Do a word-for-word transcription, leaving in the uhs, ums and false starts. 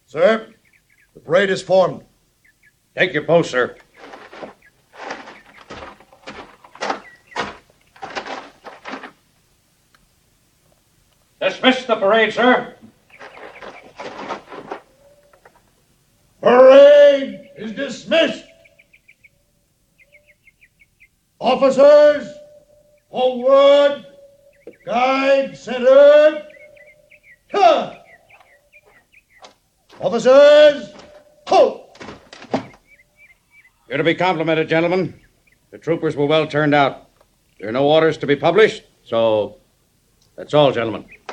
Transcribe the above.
Sir, the parade is formed. Take your post, sir. Dismiss the parade, sir. Parade is dismissed. Officers, forward. Guide center. Turn. Officers, halt. You're to be complimented, gentlemen. The troopers were well turned out. There are no orders to be published, so that's all, gentlemen.